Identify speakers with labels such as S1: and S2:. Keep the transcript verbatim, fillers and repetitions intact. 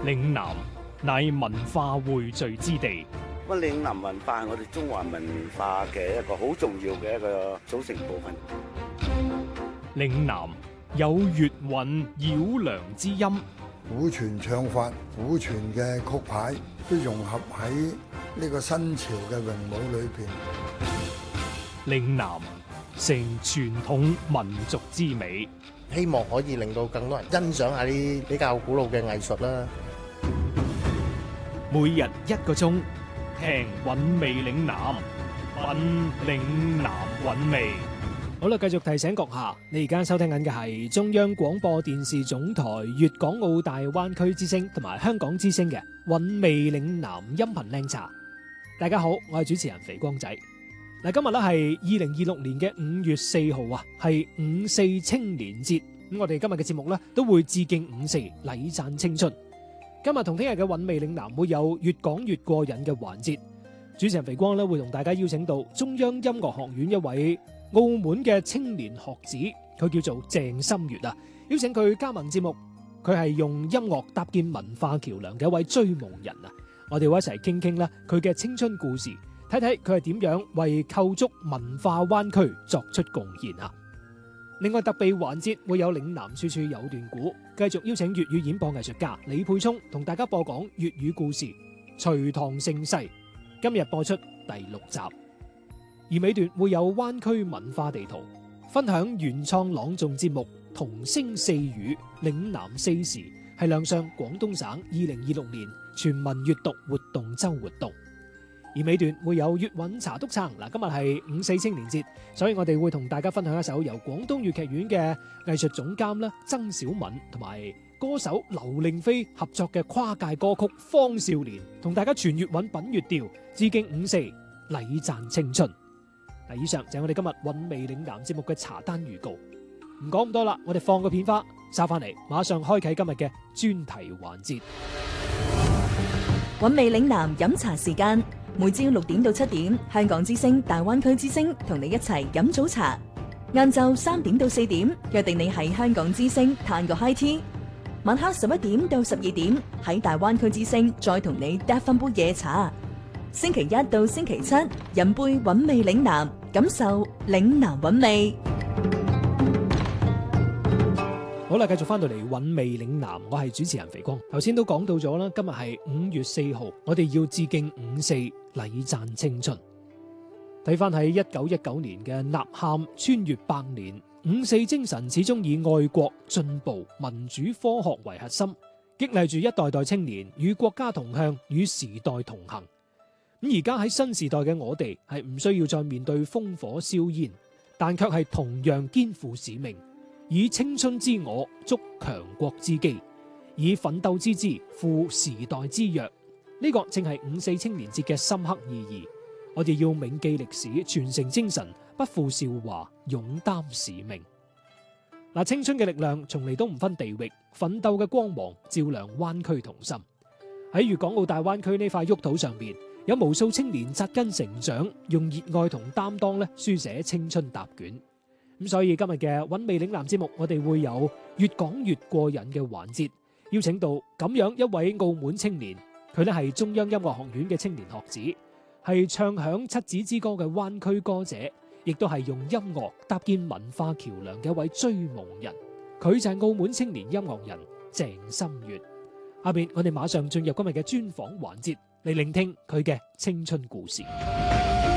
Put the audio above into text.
S1: 嶺南乃文化匯聚之地。
S2: 咁嶺南文化係我哋中華文化嘅一個好重要嘅一個組成部分。
S1: 嶺南有粵韻繞梁之音，
S3: 古傳唱法、古傳嘅曲牌都融合喺呢個新潮嘅詠舞裏邊。
S1: 嶺南成傳統民族之美，
S4: 希望可以令到更多人欣賞下啲比較古老嘅藝術啦。
S1: 每日一個鐘，聽韻味嶺南，韻嶺南韻味。好啦，繼續提醒閣下，你而家收聽緊嘅係中央廣播電視總台粵港澳大灣區之聲同埋香港之聲嘅韻味嶺南音頻靚茶。大家好，我係主持人肥光仔。嗱，今日咧係二零二六年嘅五月四號啊，係五四青年節。咁我哋今日嘅節目咧都會致敬五四，禮讚青春。今日同聽日嘅韻味嶺南會有越講越過癮嘅環節。主持人肥光咧會同大家邀請到中央音樂學院一位澳門嘅青年學子，佢叫做鄭心月啊，邀請佢加盟節目。佢係用音樂搭建文化橋樑嘅一位追夢人啊！我哋會一齊傾傾啦，佢嘅青春故事，睇睇佢係點樣為構築文化灣區作出貢獻啊！另外特備環節會有嶺南處處有段古，繼續邀請粵語演播藝術家李沛聰同大家播講粵語故事《隋唐盛世》，今日播出第六集。而尾段會有灣區文化地圖，分享原創朗誦節目《同聲四語嶺南四時》，係亮相廣東省二零二六年全民閱讀活動周活動。而尾段會有粵韻茶篤撐，嗱，今日係五四青年節，所以我哋會同大家分享一首由廣東粵劇院嘅藝術總監啦曾小敏同埋歌手劉令飛合作嘅跨界歌曲《方少年》，同大家傳粵韻品粵調，致敬五四，禮讚青春。嗱，以上就係我哋今日韻味嶺南節目嘅茶單預告，唔講咁多啦，我哋放個片花，收翻嚟，馬上開啟今日嘅專題環節。
S5: 韻味嶺南飲茶時間，每朝六點到七點，香港之聲、大灣區之聲同你一齊飲早茶；晏晝三點到四點，約定你喺香港之聲嘆個 high tea；晚黑十一點到十二點，喺大灣區之聲再同你嗒翻杯夜茶。星期一到星期七，飲杯韻味嶺南，感受嶺南韻味。
S1: 好啦，繼續翻到嚟韻味嶺南，我係主持人肥光。頭先都講到咗啦，今日係五月四號，我哋要致敬五四，禮讚青春。睇翻喺一九一九年嘅吶喊穿越百年，五四精神始終以愛國、進步、民主、科學為核心，激勵住一代代青年與國家同向，與時代同行。咁而家喺新時代嘅我哋係唔需要再面對烽火硝煙，但卻係同樣肩負使命，以青春之我築強國之基，以奮鬥之姿赴時代之約。呢個正係五四青年節嘅深刻意義。我哋要銘記歷史，傳承精神，不負韶華，勇擔使命。嗱，青春嘅力量從嚟都唔分地域，奮鬥嘅光芒照亮灣區同心。喺粵港澳大灣區呢塊沃土上邊，有無數青年扎根成長，用熱愛同擔當咧書寫青春答卷。咁所以今日嘅韻味嶺南節目，我哋會有越講越過癮嘅環節，邀請到咁樣一位澳門青年，佢咧係中央音樂學院嘅青年學子，係唱響七子之歌嘅灣區歌者，亦都係用音樂搭建文化橋樑嘅一位追夢人。佢就係澳門青年音樂人鄭心月。下邊我哋馬上進入今日嘅專訪環節，嚟聆聽佢嘅青春故事。